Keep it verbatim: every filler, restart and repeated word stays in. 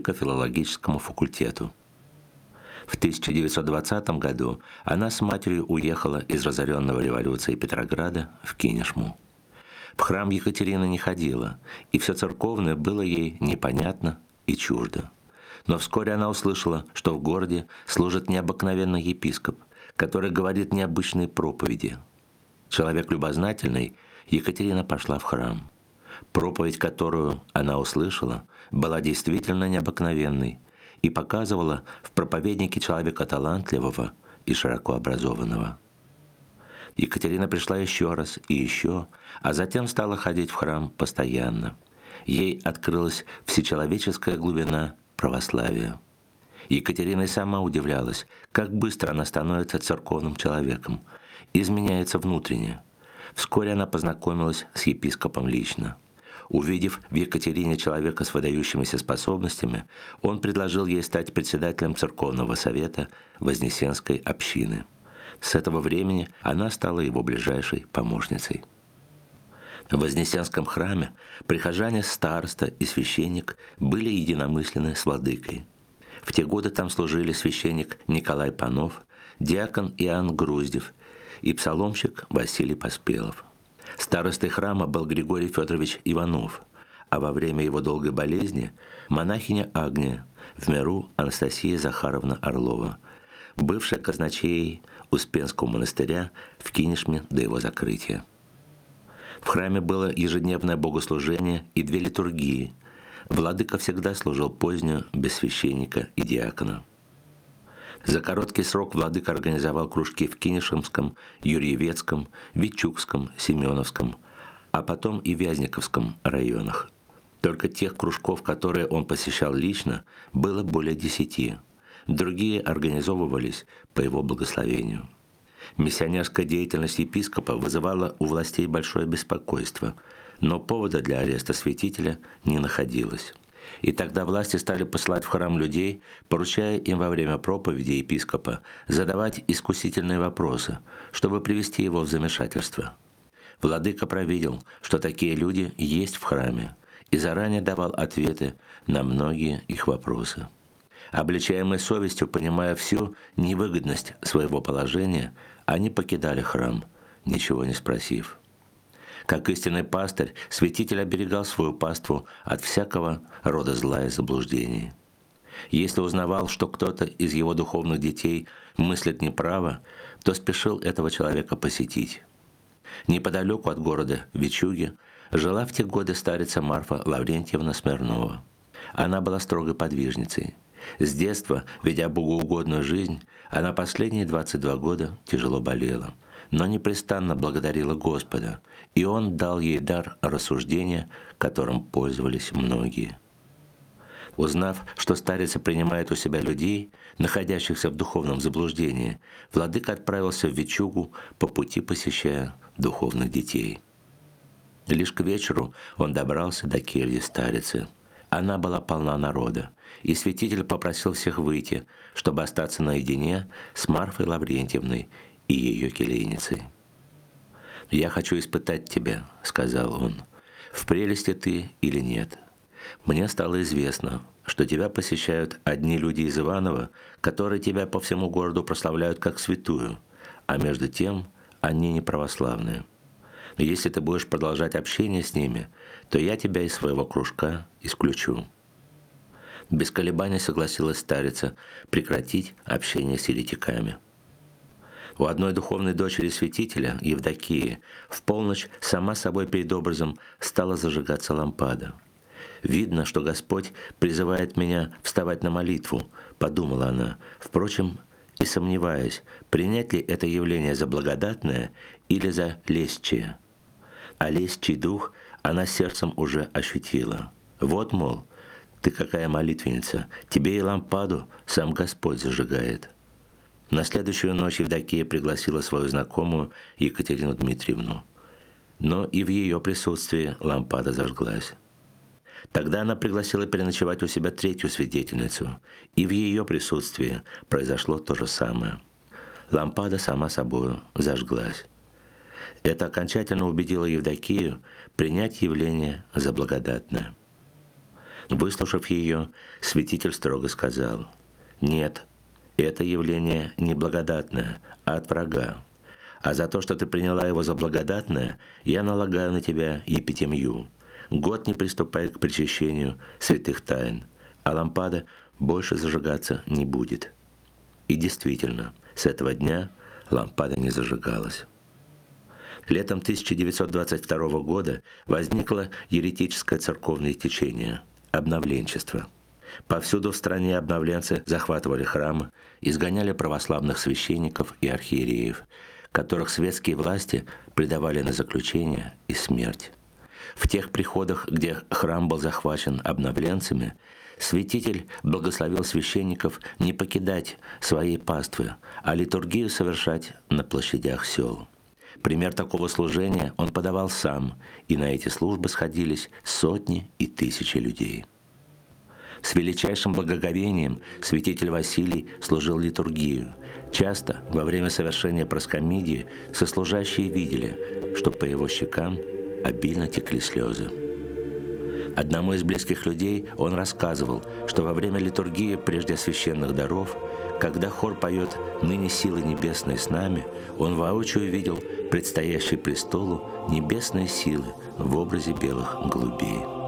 к филологическому факультету. В тысяча девятьсот двадцатом году она с матерью уехала из разоренного революцией Петрограда в Кинешму. В храм Екатерина не ходила, и все церковное было ей непонятно и чуждо. Но вскоре она услышала, что в городе служит необыкновенный епископ, который говорит необычные проповеди. Человек любознательный, Екатерина пошла в храм. Проповедь, которую она услышала, была действительно необыкновенной и показывала в проповеднике человека талантливого и широко образованного. Екатерина пришла еще раз и еще, а затем стала ходить в храм постоянно. Ей открылась всечеловеческая глубина православия. Екатерина и сама удивлялась, как быстро она становится церковным человеком, изменяется внутренне. Вскоре она познакомилась с епископом лично. Увидев в Екатерине человека с выдающимися способностями, он предложил ей стать председателем церковного совета Вознесенской общины. С этого времени она стала его ближайшей помощницей. В Вознесенском храме прихожане, староста и священник были единомысленны с владыкой. В те годы там служили священник Николай Панов, диакон Иоанн Груздев и псаломщик Василий Поспелов. Старостой храма был Григорий Федорович Иванов, а во время его долгой болезни монахиня Агния, в миру Анастасия Захаровна Орлова, бывшая казначеей Успенского монастыря в Кинешме до его закрытия. В храме было ежедневное богослужение и две литургии. Владыка всегда служил позднюю без священника и диакона. За короткий срок владыка организовал кружки в Кинешемском, Юрьевецком, Вичугском, Семеновском, а потом и Вязниковском районах. Только тех кружков, которые он посещал лично, было более десяти. Другие организовывались по его благословению. Миссионерская деятельность епископа вызывала у властей большое беспокойство, но повода для ареста святителя не находилось. И тогда власти стали посылать в храм людей, поручая им во время проповеди епископа задавать искусительные вопросы, чтобы привести его в замешательство. Владыка провидел, что такие люди есть в храме, и заранее давал ответы на многие их вопросы. Обличаемые совестью, понимая всю невыгодность своего положения, они покидали храм, ничего не спросив. Как истинный пастырь, святитель оберегал свою паству от всякого рода зла и заблуждений. Если узнавал, что кто-то из его духовных детей мыслит неправо, то спешил этого человека посетить. Неподалеку от города Вичуги жила в те годы старица Марфа Лаврентьевна Смирнова. Она была строгой подвижницей. С детства, ведя богоугодную жизнь, она последние двадцать два года тяжело болела, но непрестанно благодарила Господа, и Он дал ей дар рассуждения, которым пользовались многие. Узнав, что старица принимает у себя людей, находящихся в духовном заблуждении, владыка отправился в Вичугу, по пути посещая духовных детей. Лишь к вечеру он добрался до кельи старицы. Она была полна народа, и святитель попросил всех выйти, чтобы остаться наедине с Марфой Лаврентьевной и ее келейницей. «Я хочу испытать тебя», — сказал он, — «в прелести ты или нет. Мне стало известно, что тебя посещают одни люди из Иваново, которые тебя по всему городу прославляют как святую, а между тем они не православные. Если ты будешь продолжать общение с ними, то я тебя из своего кружка исключу». Без колебаний согласилась старица прекратить общение с еретиками. У одной духовной дочери святителя, Евдокии, в полночь сама собой перед образом стала зажигаться лампада. «Видно, что Господь призывает меня вставать на молитву», — подумала она, впрочем, и сомневаясь, принять ли это явление за благодатное или за лестчие. А лестчий дух она сердцем уже ощутила. Вот, мол, ты какая молитвенница, тебе и лампаду сам Господь зажигает. На следующую ночь Евдокия пригласила свою знакомую Екатерину Дмитриевну. Но и в ее присутствии лампада зажглась. Тогда она пригласила переночевать у себя третью свидетельницу, и в ее присутствии произошло то же самое. Лампада сама собою зажглась. Это окончательно убедило Евдокию принять явление за благодатное. Выслушав ее, святитель строго сказал: «Нет, это явление не благодатное, а от врага. А за то, что ты приняла его за благодатное, я налагаю на тебя епитемью. Год не приступай к причащению святых тайн, а лампада больше зажигаться не будет». И действительно, с этого дня лампада не зажигалась. Летом тысяча девятьсот двадцать второго года возникло еретическое церковное течение – обновленчество. Повсюду в стране обновленцы захватывали храмы, изгоняли православных священников и архиереев, которых светские власти предавали на заключение и смерть. В тех приходах, где храм был захвачен обновленцами, святитель благословил священников не покидать своей паствы, а литургию совершать на площадях сел. Пример такого служения он подавал сам, и на эти службы сходились сотни и тысячи людей. С величайшим благоговением святитель Василий служил литургию. Часто во время совершения проскомидии сослужащие видели, что по его щекам обильно текли слезы. Одному из близких людей он рассказывал, что во время литургии прежде священных даров, когда хор поет «Ныне силы небесные с нами», он воочию видел предстоящие престолу небесные силы в образе белых голубей.